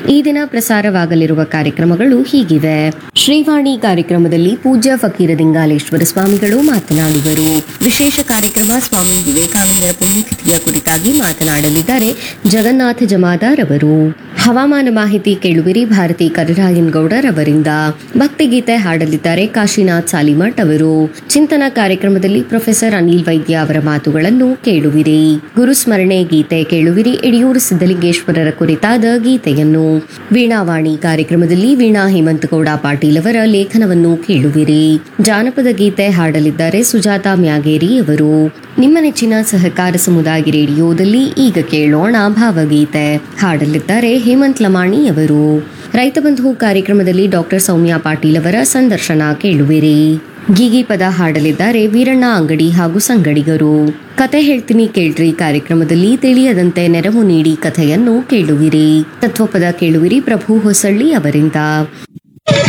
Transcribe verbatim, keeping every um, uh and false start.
ಈ ದಿನ ಪ್ರಸಾರವಾಗಲಿರುವ ಕಾರ್ಯಕ್ರಮಗಳು ಹೀಗಿವೆ. ಶ್ರೀವಾಣಿ ಕಾರ್ಯಕ್ರಮದಲ್ಲಿ ಪೂಜ್ಯ ಫಕೀರ ದಿಂಗಾಲೇಶ್ವರ ಸ್ವಾಮಿಗಳು ಮಾತನಾಡುವರು. ವಿಶೇಷ ಕಾರ್ಯಕ್ರಮ ಸ್ವಾಮಿ ವಿವೇಕಾನಂದರ ಪುಣ್ಯತಿಥಿಯ ಕುರಿತಾಗಿ ಮಾತನಾಡಲಿದ್ದಾರೆ ಜಗನ್ನಾಥ ಜಮಾದಾರ್ ಅವರು. ಹವಾಮಾನ ಮಾಹಿತಿ ಕೇಳುವಿರಿ ಭಾರತಿ ಕರಿರಾಯನ್ ಗೌಡರ್ ಅವರಿಂದ. ಭಕ್ತಿಗೀತೆ ಹಾಡಲಿದ್ದಾರೆ ಕಾಶಿನಾಥ್ ಸಾಲಿಮಠ್ ಅವರು. ಚಿಂತನ ಕಾರ್ಯಕ್ರಮದಲ್ಲಿ ಪ್ರೊಫೆಸರ್ ಅನಿಲ್ ವೈದ್ಯ ಅವರ ಮಾತುಗಳನ್ನು ಕೇಳುವಿರಿ. ಗುರುಸ್ಮರಣೆ ಗೀತೆ ಕೇಳುವಿರಿ, ಯಡಿಯೂರು ಸಿದ್ದಲಿಂಗೇಶ್ವರರ ಕುರಿತಾದ ಗೀತೆಯನ್ನು. ವೀಣಾವಾಣಿ ಕಾರ್ಯಕ್ರಮದಲ್ಲಿ ವೀಣಾ ಹೇಮಂತಗೌಡ ಪಾಟೀಲ್ ಅವರ ಲೇಖನವನ್ನು ಕೇಳುವಿರಿ. ಜಾನಪದ ಗೀತೆ ಹಾಡಲಿದ್ದಾರೆ ಸುಜಾತ ಮ್ಯಾಗೇರಿ ಅವರು. ನಿಮ್ಮ ನೆಚ್ಚಿನ ಸಹಕಾರ ಸಮುದಾಯ ರೇಡಿಯೋದಲ್ಲಿ ಈಗ ಕೇಳೋಣ ಭಾವಗೀತೆ. ಹಾಡಲಿದ್ದಾರೆ ಹೇಮಂತ್ ಲಮಾಣಿ ಅವರು. ರೈತ ಬಂಧು ಕಾರ್ಯಕ್ರಮದಲ್ಲಿ ಡಾಕ್ಟರ್ ಸೌಮ್ಯ ಪಾಟೀಲ್ ಅವರ ಸಂದರ್ಶನ ಕೇಳುವಿರಿ. ಗೀಗಿ ಪದ ಹಾಡಲಿದ್ದಾರೆ ವೀರಣ್ಣ ಅಂಗಡಿ ಹಾಗೂ ಸಂಗಡಿಗರು. ಕತೆ ಹೇಳ್ತೀನಿ ಕೇಳ್ರಿ ಕಾರ್ಯಕ್ರಮದಲ್ಲಿ ತಿಳಿಯದಂತೆ ನೆರವು ನೀಡಿ ಕಥೆಯನ್ನು ಕೇಳುವಿರಿ. ತತ್ವಪದ ಕೇಳುವಿರಿ ಪ್ರಭು ಹೊಸಳ್ಳಿ ಅವರಿಂದ.